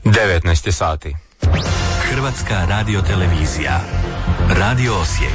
19 sati. Hrvatska radiotelevizija. Radio Osijek.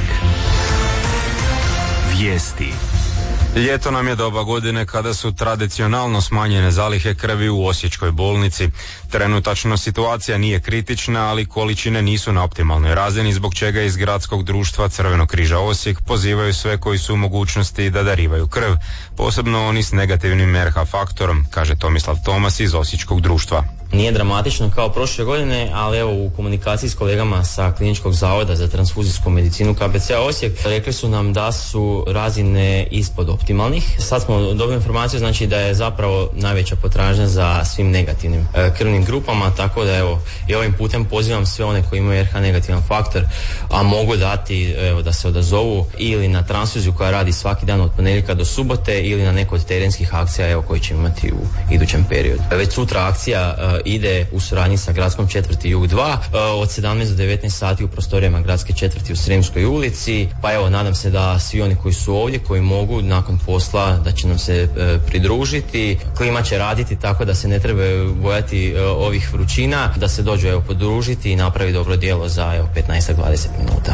Vijesti. Ljeto nam je doba godine kada su tradicionalno smanjene zalihe krvi u Osječkoj bolnici. Trenutačno situacija nije kritična, ali količine nisu na optimalnoj razini, zbog čega iz Gradskog društva Crvenog križa Osijek pozivaju sve koji su u mogućnosti da darivaju krv, posebno oni s negativnim RH faktorom, kaže Tomislav Tomas iz Osječkog društva. Nije dramatično kao prošle godine, ali evo u komunikaciji s kolegama sa Kliničkog zavoda za transfuzijsku medicinu KBC-a Osijek rekli su nam da su razine ispod optimalnih. Sad smo dobili informaciju, znači da je zapravo najveća potražnja za svim negativnim krvnim grupama, tako da evo i ovim putem pozivam sve one koji imaju RH negativan faktor, a mogu dati, evo, da se odazovu ili na transfuziju koja radi svaki dan od ponedjeljka do subote ili na neku od terenskih akcija, evo, koji ćemo imati u idućem periodu. Već sutra akcija ide u suradnji sa Gradskom četvrti Jug 2 od 17 do 19 sati u prostorijama Gradske četvrti u Sremskoj ulici. Pa evo, nadam se da svi oni koji su ovdje, koji mogu nakon posla, da će nam se pridružiti. Klima će raditi tako da se ne trebaju bojati ovih vrućina, da se dođu evo podružiti i napravi dobro djelo za evo 15-20 minuta.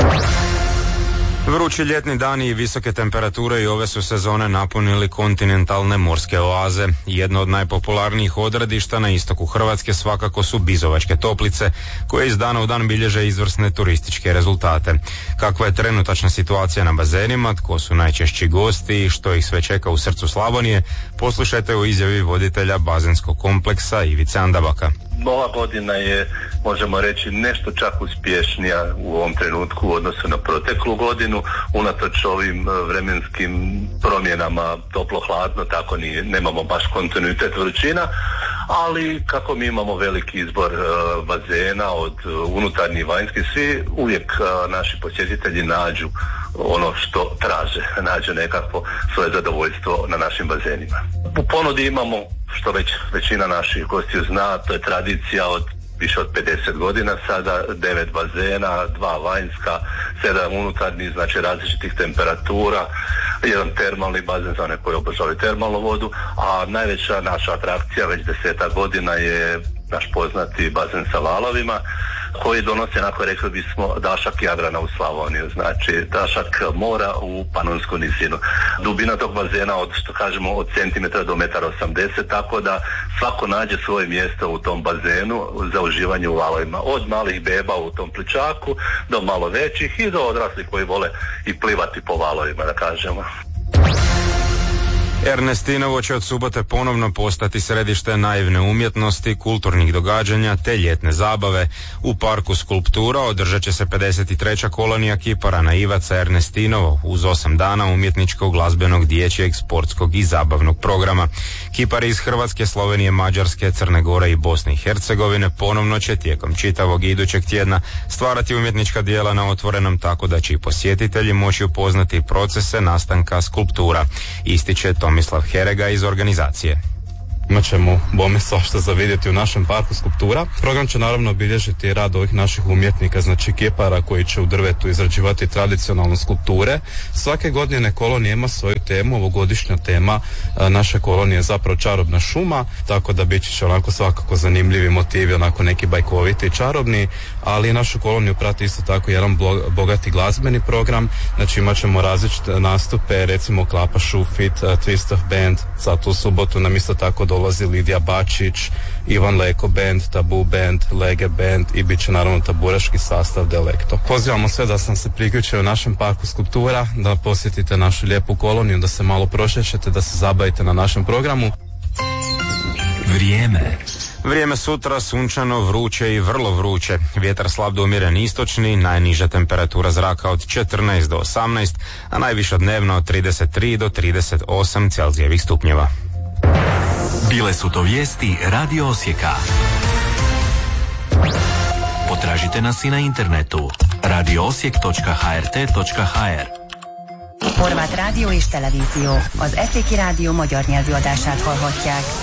Vrući ljetni dani i visoke temperature i ove su sezone napunili kontinentalne morske oaze. Jedno od najpopularnijih odredišta na istoku Hrvatske svakako su Bizovačke toplice, koje iz dana u dan bilježe izvrsne turističke rezultate. Kakva je trenutačna situacija na bazenima, tko su najčešći gosti i što ih sve čeka u srcu Slavonije, poslušajte u izjavi voditelja bazenskog kompleksa Ivice Andabaka. Ova godina je, možemo reći, nešto čak uspješnija u ovom trenutku u odnosu na proteklu godinu, unatoč ovim vremenskim promjenama toplo-hladno, tako nemamo baš kontinuitet vrućina, ali kako mi imamo veliki izbor bazena od unutarnjih i vanjskih, svi uvijek naši posjetitelji nađu ono što traže, nađu nekakvo svoje zadovoljstvo na našim bazenima. U ponudi imamo, što već većina naših gostiju zna, to je tradicija od više od 50 godina sada, 9 bazena, 2 vanjska, 7 unutarnjih, znači različitih temperatura, jedan termalni bazen za one koji obožavaju termalnu vodu, a najveća naša atrakcija već 10 godina je naš poznati bazen sa valovima, koji donose, onako rekli bismo, dašak Jadrana u Slavoniju, znači dašak mora u Panonsku nizinu. Dubina tog bazena od, što kažemo, od centimetra do 1,80 m, tako da svako nađe svoje mjesto u tom bazenu za uživanje u valovima. Od malih beba u tom pličaku do malo većih i do odraslih koji vole i plivati po valovima, da kažemo. Ernestinovo će od subote ponovno postati središte naivne umjetnosti, kulturnih događanja te ljetne zabave. U parku Skulptura održat će se 53. kolonija kipara naivaca Ernestinovo uz 8 dana umjetničkog, glazbenog, dječjeg, sportskog i zabavnog programa. Kipari iz Hrvatske, Slovenije, Mađarske, Crne Gore i Bosne i Hercegovine ponovno će tijekom čitavog idućeg tjedna stvarati umjetnička djela na otvorenom, tako da će i posjetitelji moći upoznati procese nastanka skulptura, ističe Tomislav Herega iz organizacije. Imat ćemo bome svašta za vidjeti u našem parku Skulptura. Program će naravno obilježiti rad ovih naših umjetnika, znači kipara koji će u drvetu izrađivati tradicionalne skulpture. Svake godine kolonija ima svoju temu, ovogodišnja tema naše kolonije je zapravo čarobna šuma, tako da bit će onako svakako zanimljivi motivi, onako neki bajkoviti i čarobni, ali našu koloniju prati isto tako jedan bogati glazbeni program, znači imat ćemo različite nastupe, recimo Klapa Šufit, Twist of Band, sad u subotu nam isto tako dolazi Lidija Bačić, Ivan Leko Band, Tabu Band, Lege Band i bit će naravno taburaški sastav Delekto. Pozivamo sve da sam se priključio u našem parku Skulptura, da posjetite našu lijepu koloniju, da se malo prošećete, da se zabavite na našem programu. Vrijeme sutra sunčano, vruće i vrlo vruće. Vjetar slab do umjeren istočni, najniža temperatura zraka od 14 do 18, a najviša dnevno od 33 do 38 Celzijevih stupnjeva. Bile su to vijesti Radio Osijeka. Potražite nas i na internetu radioosijek.hrt.hr. Horváth Rádió és Televízió, az Eszéki Rádió magyar nyelvű adását hallhatják.